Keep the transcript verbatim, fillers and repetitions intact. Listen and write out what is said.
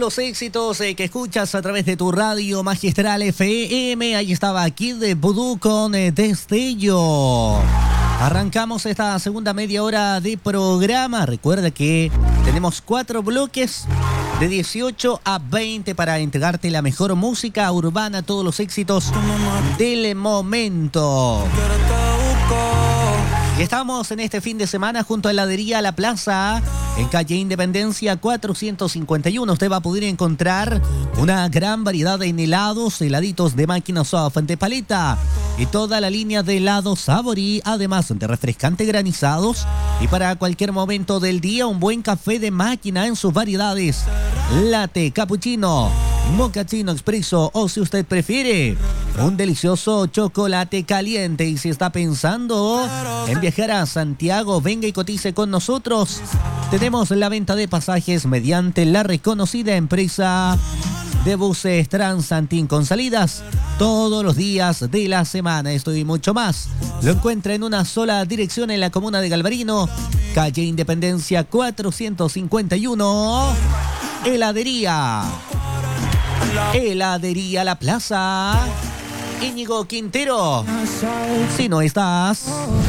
los éxitos eh, que escuchas a través de tu radio magistral F M. Ahí estaba Kid Voodoo con eh, Destello. Arrancamos esta segunda media hora de programa. Recuerda que tenemos cuatro bloques de dieciocho a veinte para entregarte la mejor música urbana, todos los éxitos del momento. Y estamos en este fin de semana junto a Heladería La Plaza, en calle Independencia cuatrocientos cincuenta y uno. Usted va a poder encontrar una gran variedad de helados, heladitos de máquina soft, de paleta y toda la línea de helados Saborí, además de refrescantes granizados. Y para cualquier momento del día, un buen café de máquina en sus variedades: latte, cappuccino, mochaccino expreso o, si usted prefiere, un delicioso chocolate caliente. Y si está pensando en viajar a Santiago, venga y cotice con nosotros. Tenemos la venta de pasajes mediante la reconocida empresa de buses Transantin, con salidas todos los días de la semana. Esto y mucho más lo encuentra en una sola dirección en la comuna de Galvarino, calle Independencia cuatrocientos cincuenta y uno. Heladería. Heladería La Plaza. Íñigo Quintero. Si no estás,